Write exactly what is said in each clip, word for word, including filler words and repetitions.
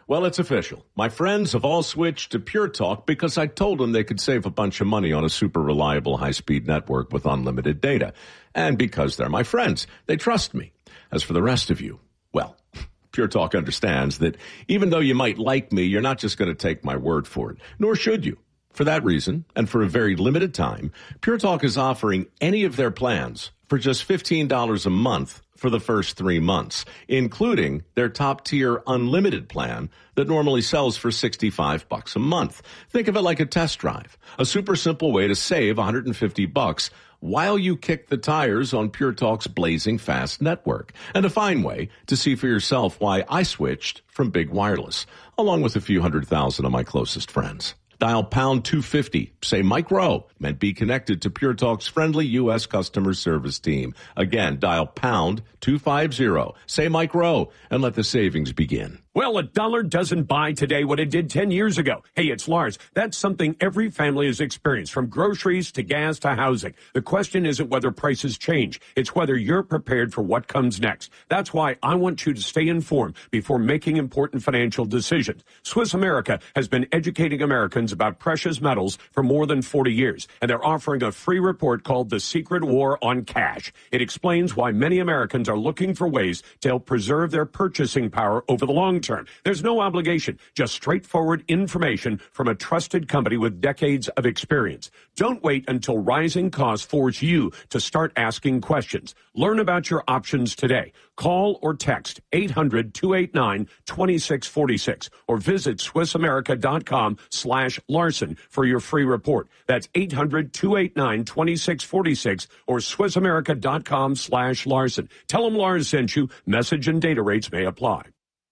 Well, it's official. My friends have all switched to Pure Talk because I told them they could save a bunch of money on a super reliable high-speed network with unlimited data. And because they're my friends, they trust me. As for the rest of you, well, Pure Talk understands that even though you might like me, you're not just going to take my word for it, nor should you. For that reason, and for a very limited time, Pure Talk is offering any of their plans for just fifteen dollars a month for the first three months, including their top-tier unlimited plan that normally sells for sixty-five bucks a month. Think of it like a test drive, a super simple way to save one hundred fifty bucks while you kick the tires on Pure Talk's blazing fast network, and a fine way to see for yourself why I switched from Big Wireless, along with a few hundred thousand of my closest friends. Dial pound two fifty, say Mike Rowe, and be connected to Pure Talk's friendly U S customer service team. Again, dial pound two fifty, say Mike Rowe, and let the savings begin. Well, a dollar doesn't buy today what it did ten years ago. Hey, it's Lars. That's something every family has experienced, from groceries to gas to housing. The question isn't whether prices change. It's whether you're prepared for what comes next. That's why I want you to stay informed before making important financial decisions. Swiss America has been educating Americans about precious metals for more than forty years, and they're offering a free report called The Secret War on Cash. It explains why many Americans are looking for ways to help preserve their purchasing power over the long term. There's no obligation, just straightforward information from a trusted company with decades of experience. Don't wait until rising costs force you to start asking questions. Learn about your options today. Call or text eight hundred, two eight nine, two six four six or visit SwissAmerica.com slash Larson for your free report. That's eight hundred, two eight nine, two six four six or SwissAmerica.com slash Larson. Tell them Lars sent you. Message and data rates may apply.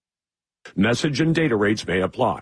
Message and data rates may apply.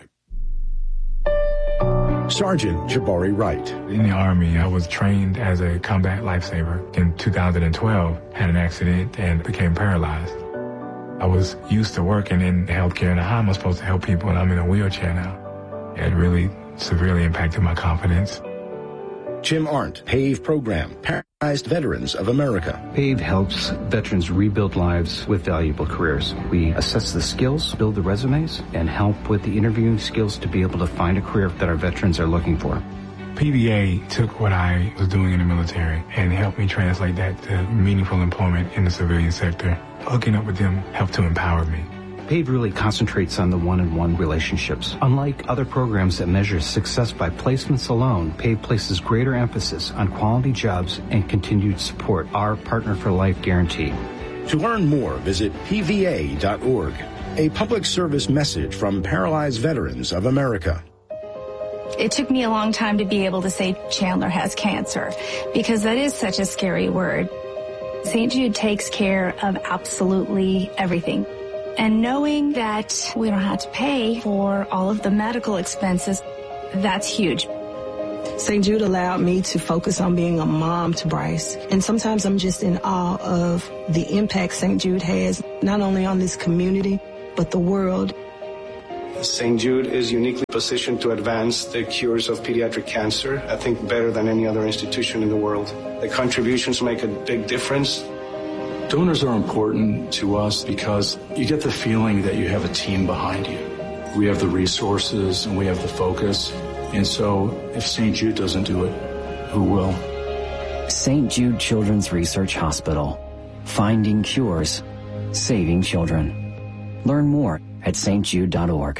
Sergeant Jabari Wright. In the Army, I was trained as a combat lifesaver. In two thousand twelve, had an accident and became paralyzed. I was used to working in healthcare, and how am I supposed to help people when I'm in a wheelchair now? It really severely impacted my confidence. Jim Arndt, PAVE Program, Paralyzed Veterans of America. PAVE helps veterans rebuild lives with valuable careers. We assess the skills, build the resumes, and help with the interviewing skills to be able to find a career that our veterans are looking for. P V A took what I was doing in the military and helped me translate that to meaningful employment in the civilian sector. Hooking up with them helped to empower me. PAVE really concentrates on the one-on-one relationships. Unlike other programs that measure success by placements alone, PAVE places greater emphasis on quality jobs and continued support, our Partner for Life guarantee. To learn more, visit P V A dot org. A public service message from Paralyzed Veterans of America. It took me a long time to be able to say Chandler has cancer, because that is such a scary word. Saint Jude takes care of absolutely everything. And knowing that we don't have to pay for all of the medical expenses, that's huge. Saint Jude allowed me to focus on being a mom to Bryce. And sometimes I'm just in awe of the impact Saint Jude has, not only on this community, but the world. Saint Jude is uniquely positioned to advance the cures of pediatric cancer, I think better than any other institution in the world. The contributions make a big difference. Donors are important to us because you get the feeling that you have a team behind you. We have the resources and we have the focus. And so if Saint Jude doesn't do it, who will? Saint Jude Children's Research Hospital. Finding cures. Saving children. Learn more at St Jude dot org.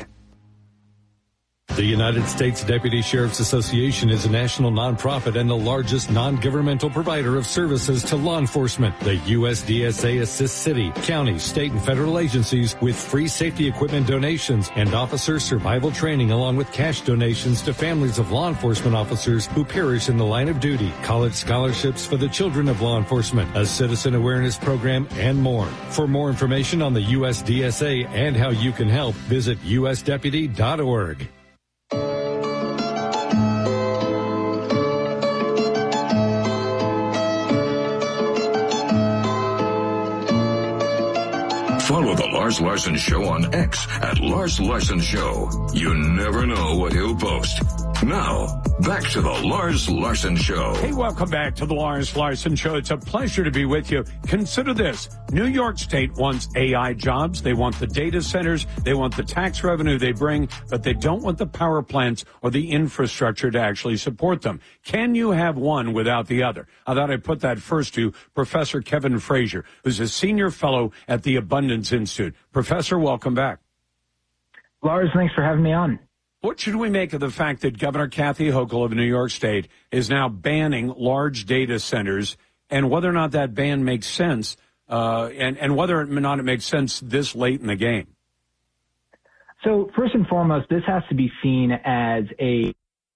The United States Deputy Sheriff's Association is a national nonprofit and the largest non-governmental provider of services to law enforcement. The U S D S A assists city, county, state, and federal agencies with free safety equipment donations and officer survival training, along with cash donations to families of law enforcement officers who perish in the line of duty, college scholarships for the children of law enforcement, a citizen awareness program, and more. For more information on the U S D S A and how you can help, visit U S deputy dot org. Follow The Lars Larson Show on X at Lars Larson Show. You never know what he'll post. Now, back to the Lars Larson Show. Hey, welcome back to the Lars Larson Show. It's a pleasure to be with you. Consider this. New York State wants A I jobs. They want the data centers. They want the tax revenue they bring, but they don't want the power plants or the infrastructure to actually support them. Can you have one without the other? I thought I'd put that first to Professor Kevin Frazier, who's a senior fellow at the Abundance Institute. Professor, welcome back. Lars, thanks for having me on. What should we make of the fact that Governor Kathy Hochul of New York State is now banning large data centers, and whether or not that ban makes sense, uh, and, and whether or not it makes sense this late in the game? So first and foremost, this has to be seen as a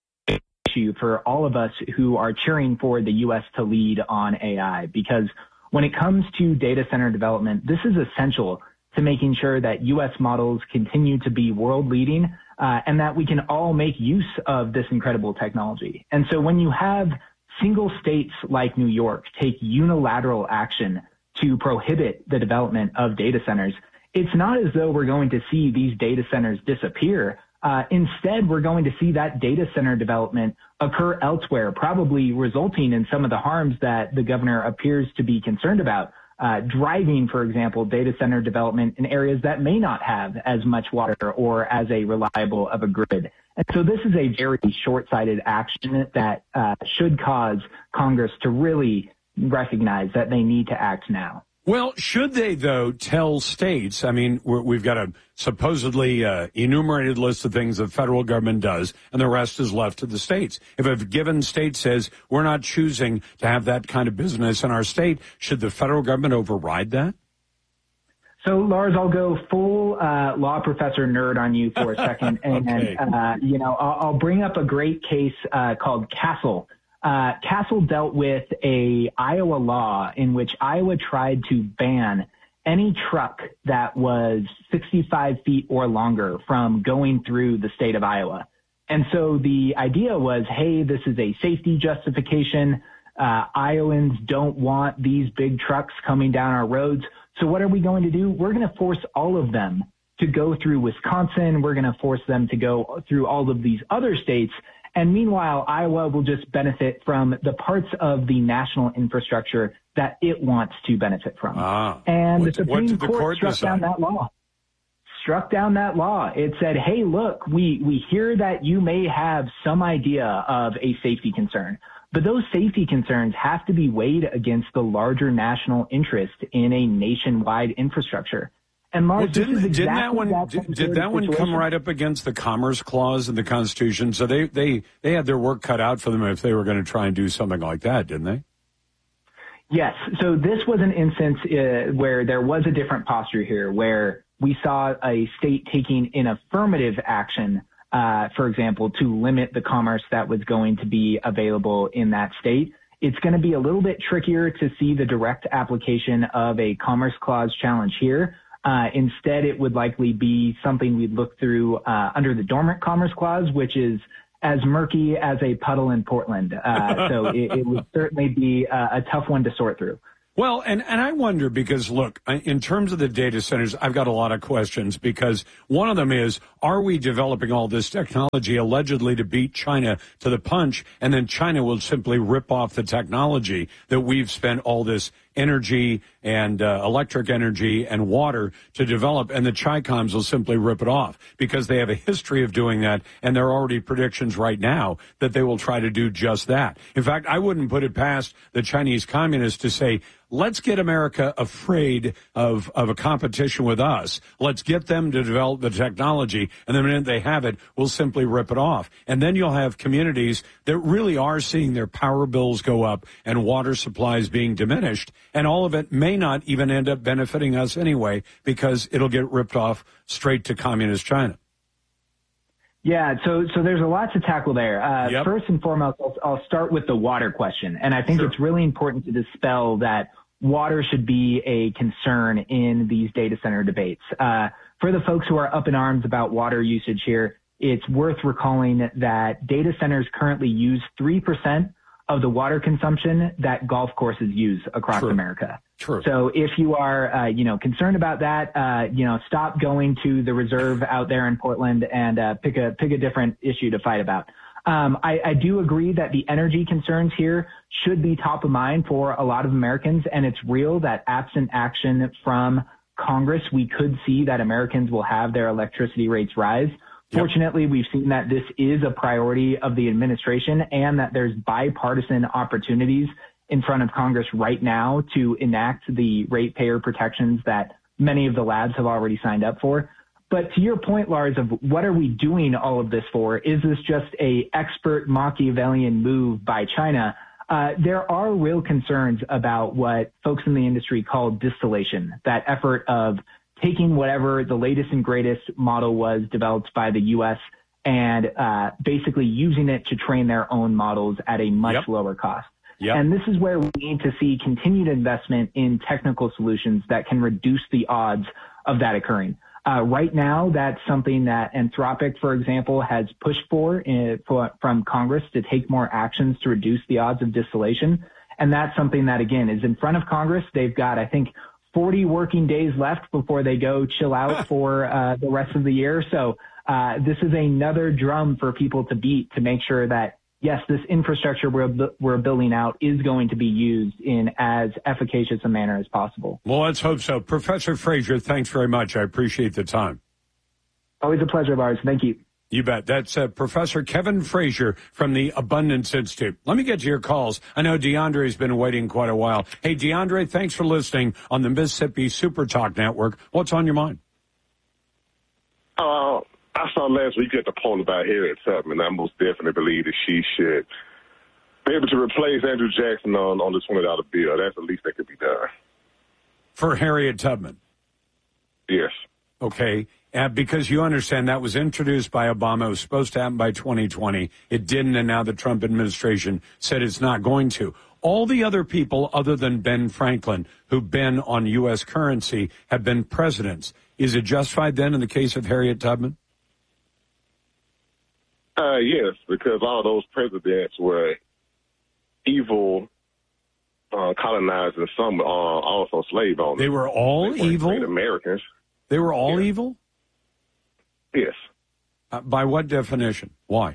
issue for all of us who are cheering for the U S to lead on A I, because when it comes to data center development, this is essential to making sure that U S models continue to be world leading, uh, and that we can all make use of this incredible technology. And so when you have single states like New York take unilateral action to prohibit the development of data centers, it's not as though we're going to see these data centers disappear. Uh, instead, we're going to see that data center development occur elsewhere, probably resulting in some of the harms that the governor appears to be concerned about. Uh, driving, for example, data center development in areas that may not have as much water or as a reliable of a grid. And so this is a very short-sighted action that uh, should cause Congress to really recognize that they need to act now. Well, should they, though, tell states, I mean, we're, we've got a supposedly uh, enumerated list of things the federal government does, and the rest is left to the states. If a given state says we're not choosing to have that kind of business in our state, should the federal government override that? So, Lars, I'll go full uh, law professor nerd on you for a second. And, okay. uh, you know, I'll, I'll bring up a great case uh, called Castle. Uh, Castle dealt with a Iowa law in which Iowa tried to ban any truck that was sixty-five feet or longer from going through the state of Iowa. And so the idea was, hey, this is a safety justification. Uh, Iowans don't want these big trucks coming down our roads. So what are we going to do? We're going to force all of them to go through Wisconsin. We're going to force them to go through all of these other states. And meanwhile, Iowa will just benefit from the parts of the national infrastructure that it wants to benefit from. Ah, and what, the Supreme the Court, court struck decide? down that law. Struck down that law. It said, hey, look, we, we hear that you may have some idea of a safety concern, but those safety concerns have to be weighed against the larger national interest in a nationwide infrastructure. And Lars, well, didn't, this is exactly didn't that one that did, did that one situation. come right up against the Commerce Clause in the Constitution? So they, they, they had their work cut out for them if they were going to try and do something like that, didn't they? Yes. So this was an instance uh, where there was a different posture here, where we saw a state taking an affirmative action, uh, for example, to limit the commerce that was going to be available in that state. It's going to be a little bit trickier to see the direct application of a Commerce Clause challenge here. Uh, instead, it would likely be something we'd look through uh, under the Dormant Commerce Clause, which is as murky as a puddle in Portland. Uh, so it, it would certainly be a, a tough one to sort through. Well, and, and I wonder because, look, in terms of the data centers, I've got a lot of questions because one of them is, are we developing all this technology allegedly to beat China to the punch, and then China will simply rip off the technology that we've spent all this energy and uh, electric energy and water to develop, and the Chi-Coms will simply rip it off because they have a history of doing that, and there are already predictions right now that they will try to do just that. In fact, I wouldn't put it past the Chinese communists to say, let's get America afraid of, of a competition with us. Let's get them to develop the technology, and the minute they have it, we'll simply rip it off. And then you'll have communities that really are seeing their power bills go up and water supplies being diminished, and all of it may not even end up benefiting us anyway because it'll get ripped off straight to communist China. Yeah, so so there's a lot to tackle there. Uh, Yep. First and foremost, I'll, I'll start with the water question. And I think Sure. it's really important to dispel that water should be a concern in these data center debates. Uh, for the folks who are up in arms about water usage here, it's worth recalling that data centers currently use three percent of the water consumption that golf courses use across True. America. True. So if you are, uh, you know, concerned about that, uh, you know, stop going to the reserve out there in Portland and uh, pick a pick a different issue to fight about. Um, I, I do agree that the energy concerns here should be top of mind for a lot of Americans, and it's real that absent action from Congress, we could see that Americans will have their electricity rates rise. Yep. Fortunately, we've seen that this is a priority of the administration and that there's bipartisan opportunities in front of Congress right now to enact the ratepayer protections that many of the labs have already signed up for. But to your point, Lars, of what are we doing all of this for? Is this just a expert Machiavellian move by China? Uh, there are real concerns about what folks in the industry call distillation, that effort of taking whatever the latest and greatest model was developed by the U S and uh, basically using it to train their own models at a much yep. lower cost. Yep. And this is where we need to see continued investment in technical solutions that can reduce the odds of that occurring. Uh, right now, that's something that Anthropic, for example, has pushed for, in, for from Congress to take more actions to reduce the odds of distillation. And that's something that, again, is in front of Congress. They've got, I think, forty working days left before they go chill out for uh, the rest of the year. So uh, this is another drum for people to beat to make sure that, yes, this infrastructure we're, we're building out is going to be used in as efficacious a manner as possible. Well, let's hope so. Professor Frazier, thanks very much. I appreciate the time. Always a pleasure, Lars. Thank you. You bet. That's uh, Professor Kevin Frazier from the Abundance Institute. Let me get to your calls. I know DeAndre's been waiting quite a while. Hey, DeAndre, thanks for listening on the Mississippi Super Talk Network. What's on your mind? Uh, I saw last week at the poll about Harriet Tubman. I most definitely believe that she should be able to replace Andrew Jackson on, on the twenty dollar bill. That's the least that could be done. For Harriet Tubman? Yes. Okay. Uh, because you understand that was introduced by Obama. It was supposed to happen by twenty twenty. It didn't, and now the Trump administration said it's not going to. All the other people other than Ben Franklin who've been on U S currency have been presidents. Is it justified then in the case of Harriet Tubman? Uh, yes, because all those presidents were evil uh, colonizers and some uh, also slave owners. They were all they evil? Americans. They were all yes. evil? Yes. Uh, by what definition? Why?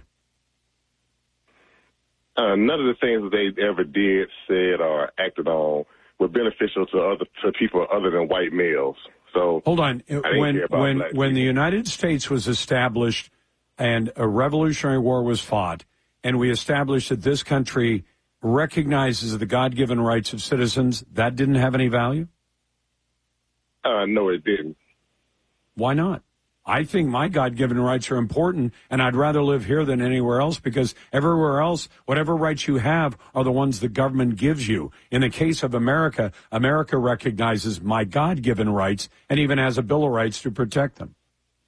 Uh, none of the things that they ever did, said, or acted on were beneficial to other to people other than white males. So hold on. When when when the United States was established and a Revolutionary War was fought, and we established that this country recognizes the God-given rights of citizens, that didn't have any value? Uh, no, it didn't. Why not? I think my God-given rights are important, and I'd rather live here than anywhere else because everywhere else, whatever rights you have are the ones the government gives you. In the case of America, America recognizes my God-given rights and even has a Bill of Rights to protect them.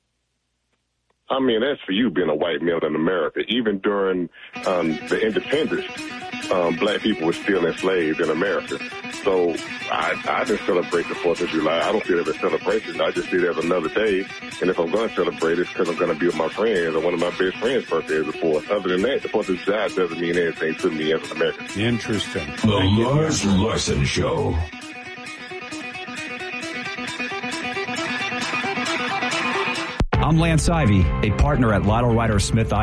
I mean, that's for you being a white male in America. Even during um, the independence, um, black people were still enslaved in America. So I, I didn't celebrate the fourth of July. I don't see it as a celebration. I just see it as another day. And if I'm going to celebrate, it's because I'm going to be with my friends. And one of my best friends' birthday is the fourth. Other than that, the fourth of July doesn't mean anything to me as an American. Interesting. The Lars Larson Show. I'm Lance Ivy, a partner at Lotto Ryder Smith